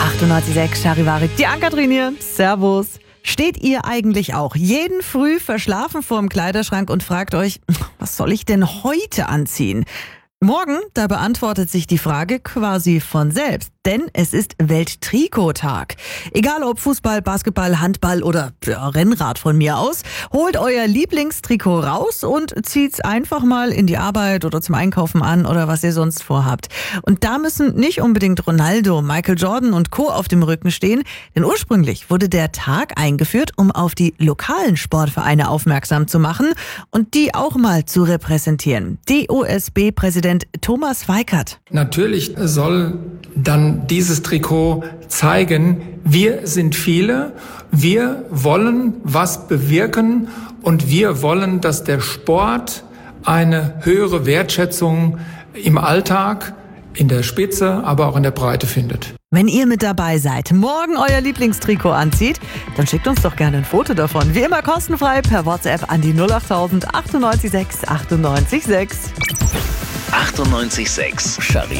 98.6 Charivarik, die Ann-Kathrin hier. Servus. Steht ihr eigentlich auch jeden Früh verschlafen vorm Kleiderschrank und fragt euch, was soll ich denn heute anziehen? Morgen, da beantwortet sich die Frage quasi von selbst, denn es ist Welttrikottag. Egal ob Fußball, Basketball, Handball oder Rennrad von mir aus, holt euer Lieblingstrikot raus und zieht's einfach mal in die Arbeit oder zum Einkaufen an oder was ihr sonst vorhabt. Und da müssen nicht unbedingt Ronaldo, Michael Jordan und Co. auf dem Rücken stehen, denn ursprünglich wurde der Tag eingeführt, um auf die lokalen Sportvereine aufmerksam zu machen und die auch mal zu repräsentieren. DOSB-Präsident Thomas Weikert. Natürlich soll dann dieses Trikot zeigen, wir sind viele, wir wollen was bewirken und wir wollen, dass der Sport eine höhere Wertschätzung im Alltag, in der Spitze, aber auch in der Breite findet. Wenn ihr mit dabei seid, morgen euer Lieblingstrikot anzieht, dann schickt uns doch gerne ein Foto davon. Wie immer kostenfrei per WhatsApp an die 08000 98 6 98 6. 98.6 Charivarik.